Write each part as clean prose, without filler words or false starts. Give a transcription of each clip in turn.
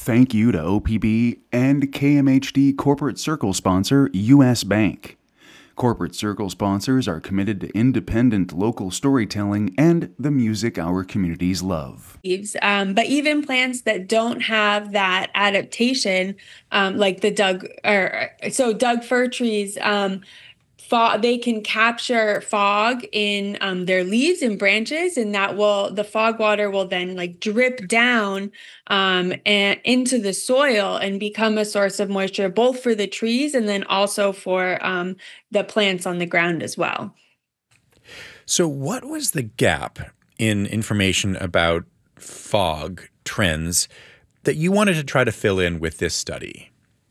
Thank you to OPB and KMHD Corporate Circle sponsor U.S. Bank. Corporate Circle sponsors are committed to independent local storytelling and the music our communities love. But even plants that don't have that adaptation, like the Doug fir trees, they can capture fog in their leaves and branches, and the fog water will then like drip down and into the soil and become a source of moisture, both for the trees and then also for the plants on the ground as well. So what was the gap in information about fog trends that you wanted to try to fill in with this study?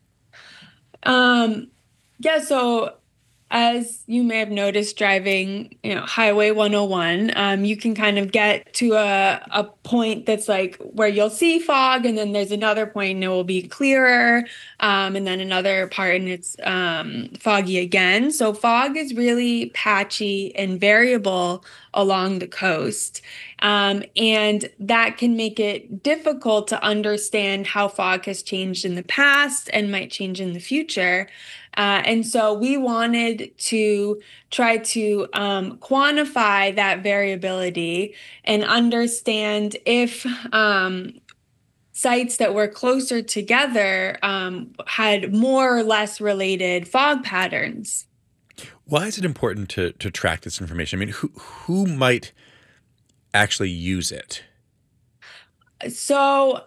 So as you may have noticed driving, Highway 101, you can kind of get to a point that's like where you'll see fog, and then there's another point and it will be clearer, and then another part and it's foggy again. So fog is really patchy and variable along the coast. And that can make it difficult to understand how fog has changed in the past and might change in the future. And so we wanted to try to quantify that variability and understand if sites that were closer together had more or less related fog patterns. Why is it important to track this information? I mean, who might actually use it? So,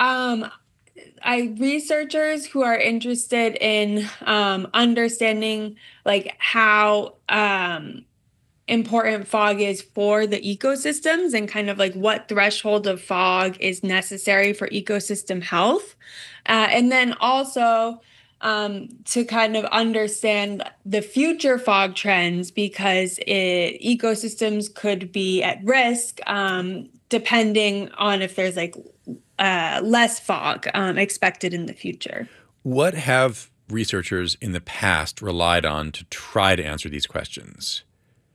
researchers who are interested in understanding like how important fog is for the ecosystems and kind of like what threshold of fog is necessary for ecosystem health. And then also to kind of understand the future fog trends because ecosystems could be at risk depending on if there's like less fog expected in the future. What have researchers in the past relied on to try to answer these questions?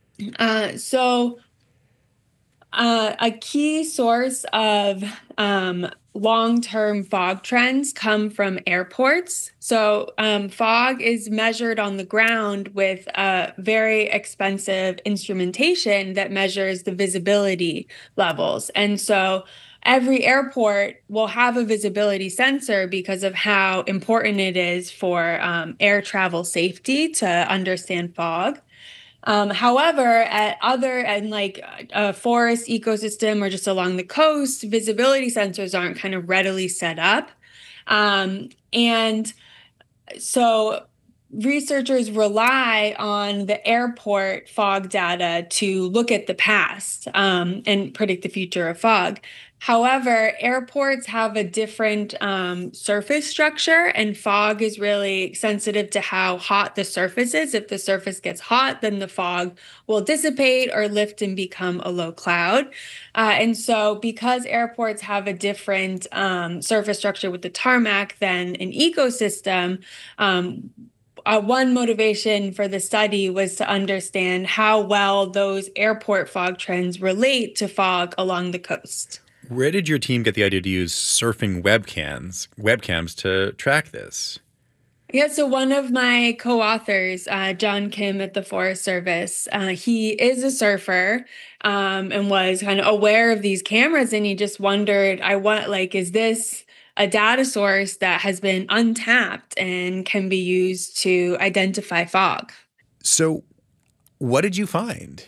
A key source of long-term fog trends come from airports. So fog is measured on the ground with very expensive instrumentation that measures the visibility levels. And so every airport will have a visibility sensor because of how important it is for air travel safety to understand fog. However, like a forest ecosystem or just along the coast, visibility sensors aren't kind of readily set up. And so researchers rely on the airport fog data to look at the past and predict the future of fog. However, airports have a different surface structure, and fog is really sensitive to how hot the surface is. If the surface gets hot, then the fog will dissipate or lift and become a low cloud. And so because airports have a different surface structure with the tarmac than an ecosystem, one motivation for the study was to understand how well those airport fog trends relate to fog along the coast. Where did your team get the idea to use surfing webcams to track this? Yeah, so one of my co-authors, John Kim at the Forest Service, he is a surfer and was kind of aware of these cameras, and he just wondered, is this a data source that has been untapped and can be used to identify fog? So what did you find?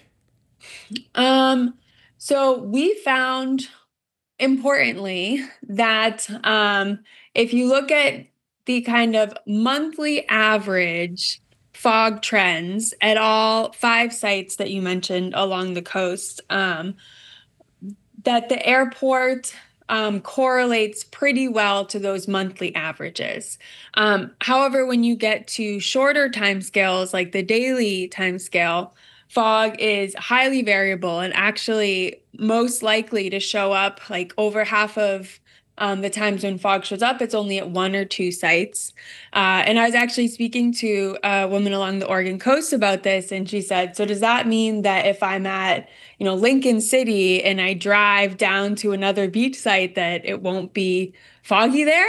So we found, importantly, that if you look at the kind of monthly average fog trends at all 5 sites that you mentioned along the coast, that the airport correlates pretty well to those monthly averages. However, when you get to shorter timescales, like the daily timescale, fog is highly variable and actually most likely to show up like over half of the times when fog shows up, it's only at 1 or 2 sites. And I was actually speaking to a woman along the Oregon coast about this, and she said, so does that mean that if I'm at, Lincoln City and I drive down to another beach site that it won't be foggy there?